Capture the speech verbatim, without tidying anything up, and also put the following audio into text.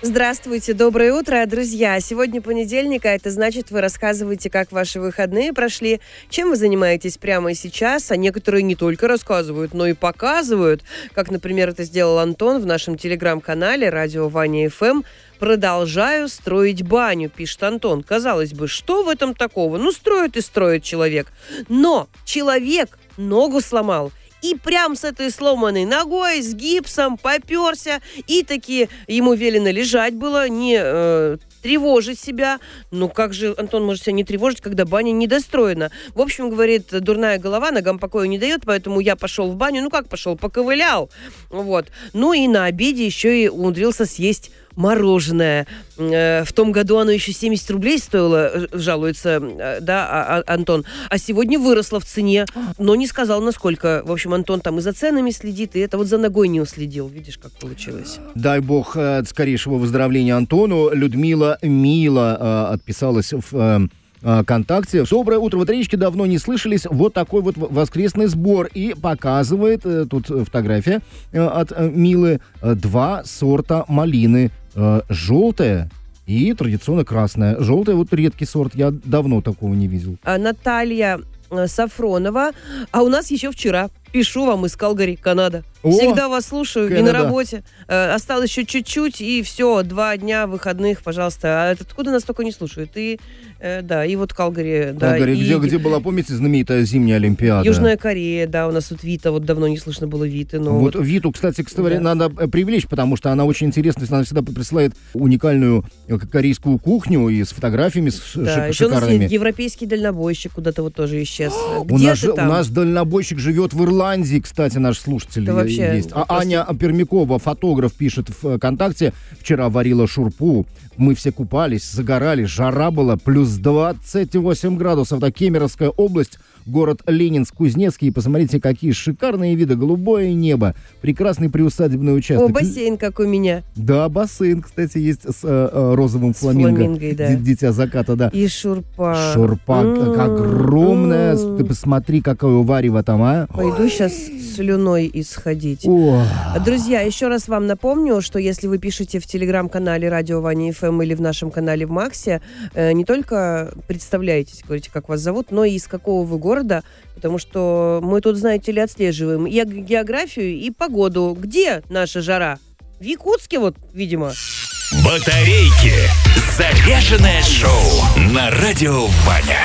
Здравствуйте, доброе утро, друзья. Сегодня понедельник, а это значит, вы рассказываете, как ваши выходные прошли, чем вы занимаетесь прямо сейчас, а некоторые не только рассказывают, но и показывают, как, например, это сделал Антон в нашем телеграм-канале «Радио Ваня эф эм». «Продолжаю строить баню», пишет Антон. Казалось бы, что в этом такого? Ну, строит и строит человек. Но человек ногу сломал. И прям с этой сломанной ногой, с гипсом, поперся. И таки ему велено лежать было, не э, тревожить себя. Ну как же Антон может себя не тревожить, когда баня недостроена? В общем, говорит, дурная голова ногам покоя не дает, поэтому я пошел в баню. Ну как пошел? Поковылял. Вот. Ну и на обеде еще и умудрился съесть мороженое. В том году оно еще семьдесят рублей стоило, жалуется, да, Антон. А сегодня выросло в цене, но не сказал, насколько. В общем, Антон там и за ценами следит, и это вот за ногой не уследил. Видишь, как получилось. Дай бог скорейшего выздоровления Антону. Людмила Мила отписалась в ВКонтакте. Доброе утро, ватрички, давно не слышались. Вот такой вот воскресный сбор. И показывает, тут фотография от Милы, два сорта малины. Желтая и традиционно красная. Желтая вот редкий сорт. Я давно такого не видел. А Наталья Сафронова. А у нас еще вчера. Пишу вам из Калгари, Канада. О, всегда вас слушаю Канада. И на работе. Э, осталось еще чуть-чуть, и все, два дня выходных, пожалуйста. А откуда нас только не слушают? И, э, да, и вот Калгари. Да, Калгари, и... где, где была, помните, знаменитая зимняя Олимпиада? Южная Корея, да, у нас тут Вита, вот давно не слышно было Виты. Но вот, вот Виту, кстати, кстати, да. надо привлечь, потому что она очень интересная, она всегда присылает уникальную корейскую кухню и с фотографиями, с да, шик- шикарными. Еще у нас европейский дальнобойщик куда-то вот тоже исчез. Где у, нас, ты там? у нас дальнобойщик живет в Ирландии, кстати, наш слушатель да вообще, есть. А просто... Аня Пермякова, фотограф, пишет в ВКонтакте: вчера варила шурпу, мы все купались, загорали, жара была, плюс двадцать восемь градусов. Это Кемеровская область, город Ленинск-Кузнецкий. Посмотрите, какие шикарные виды, голубое небо, прекрасный приусадебный участок. О, бассейн, как у меня. Да, бассейн, кстати, есть с э, розовым с фламинго. фламингой, да. Дитя заката, да. И шурпа. Шурпа М-м-м. огромная. Ты посмотри, какое варево там, а. Пойду сейчас слюной исходить. О. Друзья, еще раз вам напомню, что если вы пишете в телеграм-канале «Радио Ваня эф эм» или в нашем канале в Максе, э, не только представляетесь, говорите, как вас зовут, но и из какого вы города, потому что мы тут, знаете ли, отслеживаем и географию, и погоду. Где наша жара? В Якутске вот, видимо. Батарейки. Заряженное шоу на Радио Ваня.